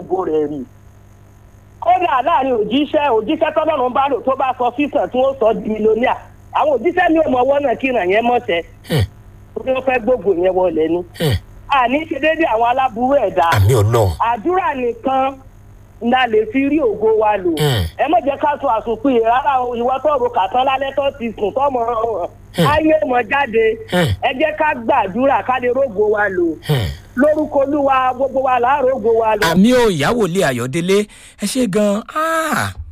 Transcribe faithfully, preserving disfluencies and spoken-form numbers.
ògo rẹ̀ rí kódà láàrin òjíṣẹ́ òjíṣẹ́ tọ́lọ́run bá lò tó bá sọ fífàn tí wọ́n sọ di mílíọ̀nìà àwọn òjíṣẹ́ ní ọmọ ọwọ́ náà kíran yẹn mọ̀ṣẹ́ tí wọ́n fẹ́ gbogbo yẹn wọlé ní. àní ṣe déédéé àwọn aláburú ẹ̀dá àmì ọlọ́run àdúrà nìkan la lè fi rí ògo wa lò ẹ má jẹ́ ká sọ àsùnpìyè rárá ìwọ tó ro kàtán lálẹ́ tó ti sùn tọ́mọ ayé mọ̀ jáde ẹ jẹ́ ká gbàdúrà ká lè rógo wa lò lórúkọ olúwa gbogbo wa láàárọ̀ ògo wa lò. àmì ò ìyàwó lé ayọ̀délé ẹ ṣe gan-an